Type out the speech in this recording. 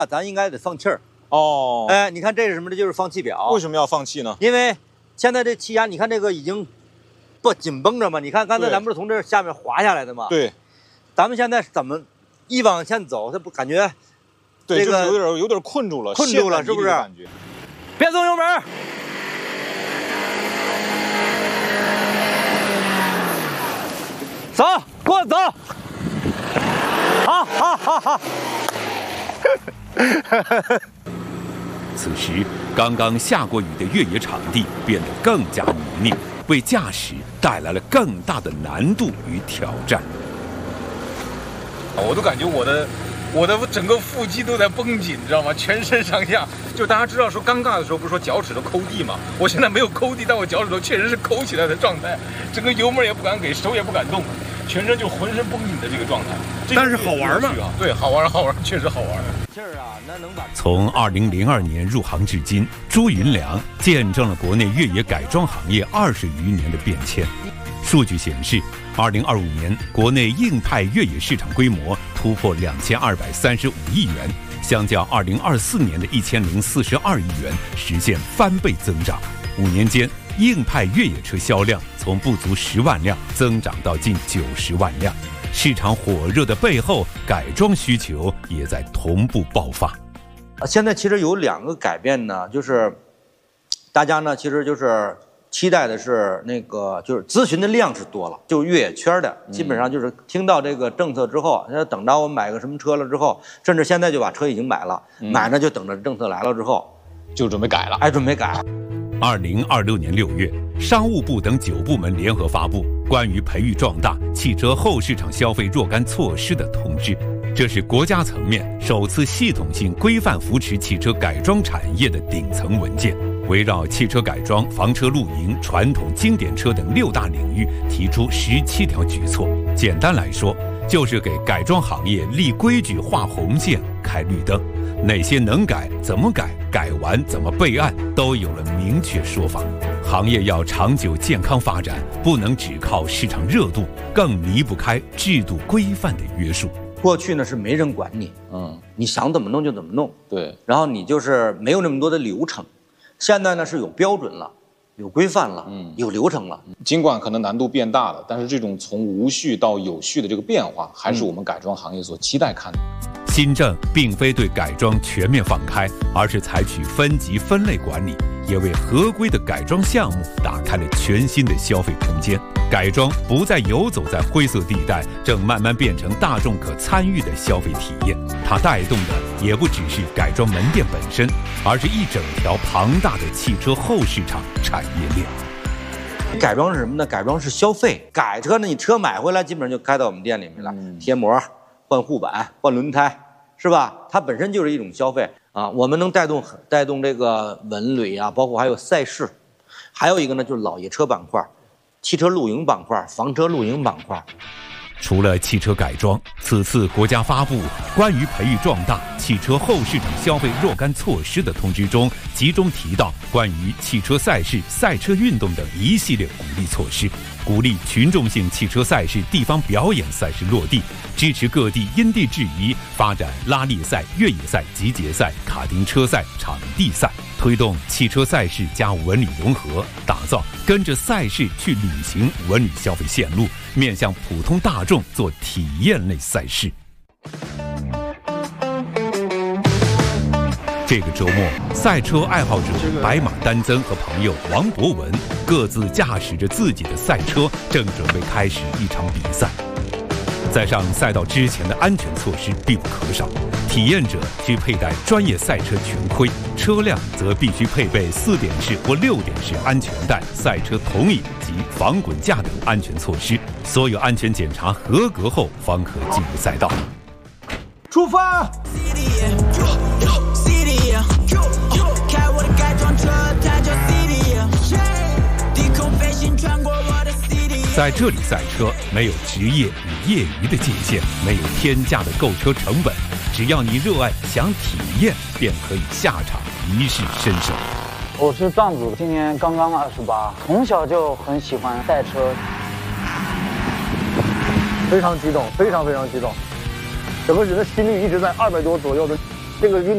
咱应该得放气儿。 哦， 哎，你看这是什么？这就是放气表。 为什么要放气呢？ 因为现在这气压，你看这个已经不紧绷着嘛。你看刚才咱不是从这下面滑下来的吗？ 对。 咱们现在怎么一往前走，它不感觉？ 对，这个有点困住了， 是不是？感觉。别松油门。走，给我走。好。 此时，刚刚下过雨的越野场地变得更加泥泞，为驾驶带来了更大的难度与挑战。 我都感觉我的整个腹肌都在绷紧，你知道吗？全身上下，就大家知道说尴尬的时候，不是说脚趾头抠地吗？我现在没有抠地，但我脚趾头确实是抠起来的状态，整个油门也不敢给，手也不敢动，全身就浑身绷紧的这个状态。 但是好玩吗？ 对，好玩，确实好玩。 气儿啊，那能把。 从2002年入行至今，朱云良见证了国内越野改装行业20余年的变迁。数据显示，2025年国内硬派越野市场规模突破2235亿元，相较2024年的1042亿元，实现翻倍增长。5年间，硬派越野车销量从不足10万辆增长到近90万辆。市场火热的背后，改装需求也在同步爆发。 现在其实有2个改变呢，就是大家呢其实就是期待的是那个就是咨询的量是多了，就越野圈的基本上就是听到这个政策之后，等到我买个什么车了之后，甚至现在就把车已经买了，买呢就等着政策来了之后就准备改了， 准备改。 2026年6月，商务部等9部门联合发布关于培育壮大汽车后市场消费若干措施的通知，这是国家层面首次系统性规范扶持汽车改装产业的顶层文件，围绕汽车改装、房车露营、传统经典车等6大领域提出17条举措。简单来说，就是给改装行业立规矩、画红线、开绿灯，哪些能改、怎么改、改完怎么备案，都有了明确说法。行业要长久健康发展，不能只靠市场热度，更离不开制度规范的约束。 过去呢是没人管你，你想怎么弄就怎么弄， 对， 然后你就是没有那么多的流程。现在呢是有标准了，有规范了，有流程了。 尽管可能难度变大了，但是这种从无序到有序的这个变化，还是我们改装行业所期待看的。 新政并非对改装全面放开，而是采取分级分类管理，也为合规的改装项目打开了全新的消费空间。改装不再游走在灰色地带，正慢慢变成大众可参与的消费体验。它带动的也不只是改装门店本身，而是一整条庞大的汽车后市场产业链。 改装是什么呢？改装是消费。改车呢，你车买回来基本上就开到我们店里面了，贴膜、换护板、换轮胎，是吧？它本身就是一种消费啊。我们能带动这个文旅啊，包括还有赛事，还有一个呢就是老爷车板块、汽车露营板块、房车露营板块。 除了汽车改装，此次国家发布关于培育壮大汽车后市场消费若干措施的通知中，集中提到关于汽车赛事、赛车运动等一系列鼓励措施，鼓励群众性汽车赛事、地方表演赛事落地，支持各地因地制宜发展拉力赛、越野赛、集结赛、卡丁车赛、场地赛，推动汽车赛事加文旅融合，打造跟着赛事去旅行文旅消费线路，面向普通大众做体验类赛事。这个周末，赛车爱好者白马丹增和朋友王博文各自驾驶着自己的赛车，正准备开始一场比赛。在上赛道之前的安全措施必不可少，体验者需佩戴专业赛车全盔，车辆则必须配备4点式或6点式安全带、赛车筒椅及防滚架等安全措施。所有安全检查合格后，方可进入赛道。 出发！ 在这里赛车没有职业与业余的界限，没有天价的购车成本，只要你热爱想体验，便可以下场一试身手。 我是藏族，今年刚刚28，从小就很喜欢赛车， 非常激动，非常激动，整个人的心率一直在200多左右的这个运动。